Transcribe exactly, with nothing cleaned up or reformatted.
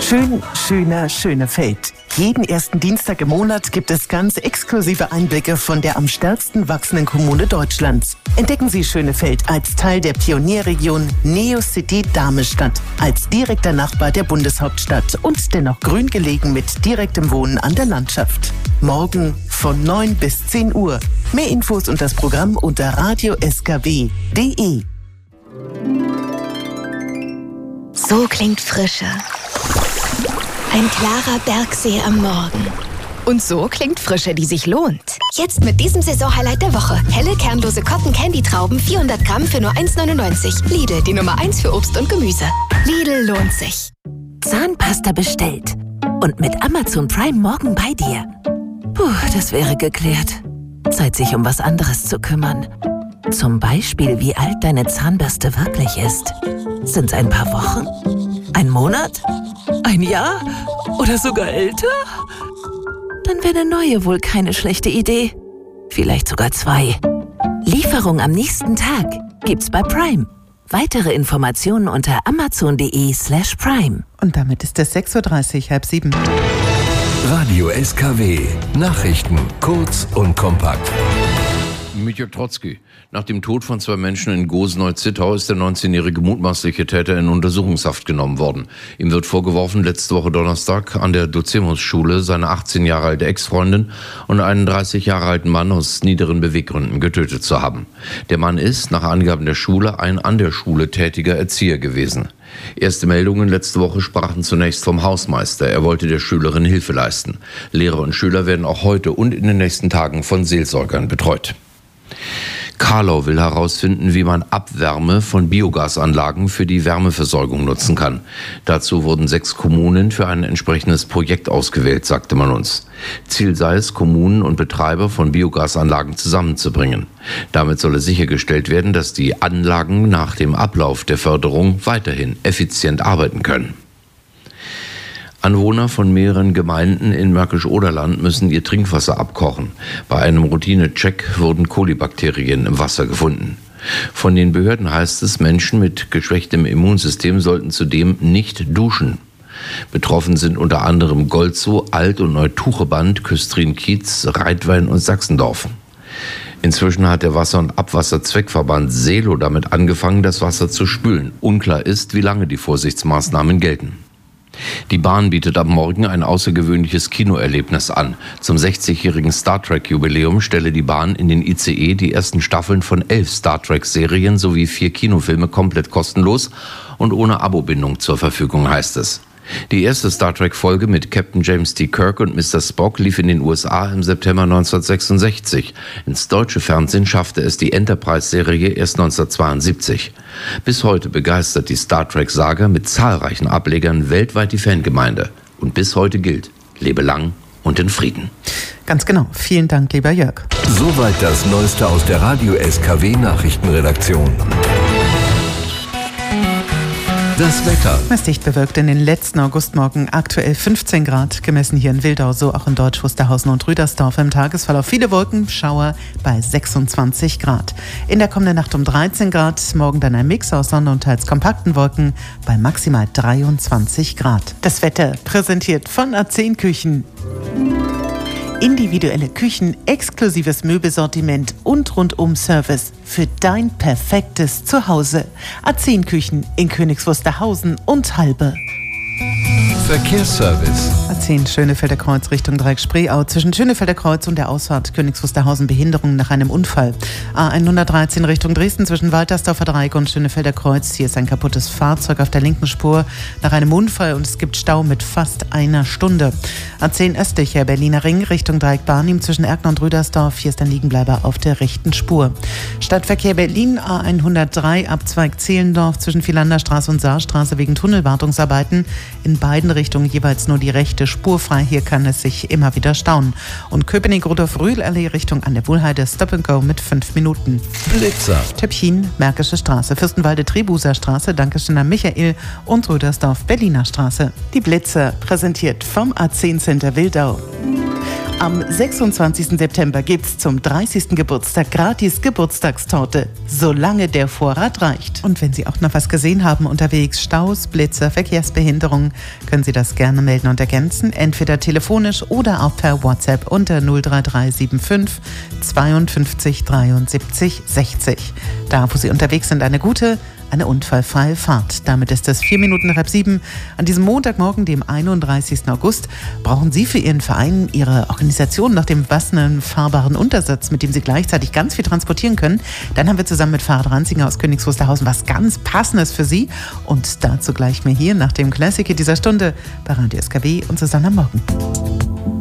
Schön, schöner, Schönefeld. Jeden ersten Dienstag im Monat gibt es ganz exklusive Einblicke von der am stärksten wachsenden Kommune Deutschlands. Entdecken Sie Schönefeld als Teil der Pionierregion Neocity Darmestadt, als direkter Nachbar der Bundeshauptstadt und dennoch grün gelegen mit direktem Wohnen an der Landschaft. Morgen von neun bis zehn Uhr. Mehr Infos und das Programm unter radio s k w punkt d e. So klingt Frische. Ein klarer Bergsee am Morgen. Und so klingt Frische, die sich lohnt. Jetzt mit diesem Saisonhighlight der Woche. Helle, kernlose Cotton-Candy-Trauben, vierhundert Gramm für nur eins neunundneunzig. Lidl, die Nummer eins für Obst und Gemüse. Lidl lohnt sich. Zahnpasta bestellt. Und mit Amazon Prime morgen bei dir. Puh, das wäre geklärt. Zeit, sich um was anderes zu kümmern. Zum Beispiel, wie alt deine Zahnbürste wirklich ist. Sind's ein paar Wochen? Ein Monat? Ein Jahr? Oder sogar älter? Dann wäre eine neue wohl keine schlechte Idee. Vielleicht sogar zwei. Lieferung am nächsten Tag gibt's bei Prime. Weitere Informationen unter amazon.de slash prime. Und damit ist es sechs Uhr dreißig, halb sieben. Radio S K W. Nachrichten kurz und kompakt. Mit Jörg Trotzki. Nach dem Tod von zwei Menschen in Gosenau-Zittau ist der neunzehnjährige mutmaßliche Täter in Untersuchungshaft genommen worden. Ihm wird vorgeworfen, letzte Woche Donnerstag an der Docemus-Schule seine achtzehn Jahre alte Ex-Freundin und einen dreißig Jahre alten Mann aus niederen Beweggründen getötet zu haben. Der Mann ist, nach Angaben der Schule, ein an der Schule tätiger Erzieher gewesen. Erste Meldungen letzte Woche sprachen zunächst vom Hausmeister. Er wollte der Schülerin Hilfe leisten. Lehrer und Schüler werden auch heute und in den nächsten Tagen von Seelsorgern betreut. Carlau will herausfinden, wie man Abwärme von Biogasanlagen für die Wärmeversorgung nutzen kann. Dazu wurden sechs Kommunen für ein entsprechendes Projekt ausgewählt, sagte man uns. Ziel sei es, Kommunen und Betreiber von Biogasanlagen zusammenzubringen. Damit solle sichergestellt werden, dass die Anlagen nach dem Ablauf der Förderung weiterhin effizient arbeiten können. Anwohner von mehreren Gemeinden in Märkisch-Oderland müssen ihr Trinkwasser abkochen. Bei einem Routinecheck wurden Kolibakterien im Wasser gefunden. Von den Behörden heißt es, Menschen mit geschwächtem Immunsystem sollten zudem nicht duschen. Betroffen sind unter anderem Golzow, Alt- und Neutucheband, Küstrin-Kiez, Reitwein und Sachsendorf. Inzwischen hat der Wasser- und Abwasserzweckverband Seelow damit angefangen, das Wasser zu spülen. Unklar ist, wie lange die Vorsichtsmaßnahmen gelten. Die Bahn bietet ab morgen ein außergewöhnliches Kinoerlebnis an. Zum sechzigjährigen Star Trek-Jubiläum stelle die Bahn in den I C E die ersten Staffeln von elf Star Trek-Serien sowie vier Kinofilme komplett kostenlos und ohne Abobindung zur Verfügung, heißt es. Die erste Star Trek-Folge mit Captain James T. Kirk und Mister Spock lief in den U S A im September neunzehnhundertsechsundsechzig. Ins deutsche Fernsehen schaffte es die Enterprise-Serie erst neunzehnhundertzweiundsiebzig. Bis heute begeistert die Star Trek-Saga mit zahlreichen Ablegern weltweit die Fangemeinde. Und bis heute gilt: Lebe lang und in Frieden. Ganz genau. Vielen Dank, lieber Jörg. Soweit das Neueste aus der Radio S K W Nachrichtenredaktion. Das Wetter. Es ist dicht bewölkt in den letzten Augustmorgen. Aktuell fünfzehn Grad, gemessen hier in Wildau, so auch in Deutsch, Wusterhausen und Rüdersdorf. Im Tagesverlauf viele Wolken, Schauer bei sechsundzwanzig Grad. In der kommenden Nacht um dreizehn Grad, morgen dann ein Mix aus Sonne und teils kompakten Wolken bei maximal dreiundzwanzig Grad. Das Wetter präsentiert von A zehn Küchen. Individuelle Küchen, exklusives Möbelsortiment und Rundum-Service für dein perfektes Zuhause. A zehn Küchen in Königs Wusterhausen und Halbe. Verkehrsservice. A zehn Schönefelder Kreuz Richtung Dreieck-Spreeau. Zwischen Schönefelder Kreuz und der Ausfahrt Königs Wusterhausen Behinderung nach einem Unfall. A hundertdreizehn Richtung Dresden zwischen Waltersdorfer Dreieck und Schönefelder Kreuz. Hier ist ein kaputtes Fahrzeug auf der linken Spur nach einem Unfall und es gibt Stau mit fast einer Stunde. A zehn östlicher Berliner Ring Richtung Dreieck-Barnim zwischen Erkner und Rüdersdorf. Hier ist ein Liegenbleiber auf der rechten Spur. Stadtverkehr Berlin A hundertdrei Abzweig Zehlendorf zwischen Vilanderstraße und Saarstraße wegen Tunnelwartungsarbeiten. In beiden Richtungen jeweils nur die rechte Spur frei. Hier kann es sich immer wieder stauen. Und Köpenick-Rudolf-Rühl-Allee Richtung an der Wohlheide Stop and Go mit fünf Minuten. Blitzer. Töpfchen, Märkische Straße, Fürstenwalde-Trebuser Straße, Dankeschön an Michael und Rödersdorf, Berliner Straße. Die Blitzer präsentiert vom A zehn Center Wildau. Am sechsundzwanzigsten September gibt's zum dreißigsten Geburtstag gratis Geburtstagstorte, solange der Vorrat reicht. Und wenn Sie auch noch was gesehen haben unterwegs, Staus, Blitzer, Verkehrsbehinderungen, können Sie das gerne melden und ergänzen, entweder telefonisch oder auch per WhatsApp unter null drei drei sieben fünf zweiundfünfzig dreiundsiebzig sechzig. Da, wo Sie unterwegs sind, eine gute, eine unfallfreie Fahrt. Damit ist es vier Minuten nach halb sieben. An diesem Montagmorgen, dem einunddreißigsten August, brauchen Sie für Ihren Verein, Ihre Organisation nach dem passenden fahrbaren Untersatz, mit dem Sie gleichzeitig ganz viel transportieren können. Dann haben wir zusammen mit Fahrrad Ranzinger aus Königs Wusterhausen was ganz Passendes für Sie. Und dazu gleich mehr hier nach dem Classic dieser Stunde bei Radio S K W und Susanne am Morgen.